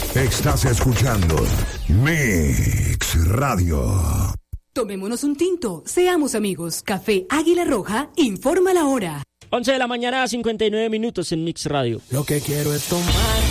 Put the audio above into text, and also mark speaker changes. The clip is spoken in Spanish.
Speaker 1: Estás escuchando Mix Radio.
Speaker 2: Tomémonos un tinto, seamos amigos. Café Águila Roja informa la hora.
Speaker 3: 11 de la mañana, 59 minutos en Mix Radio.
Speaker 4: Lo que quiero es tomar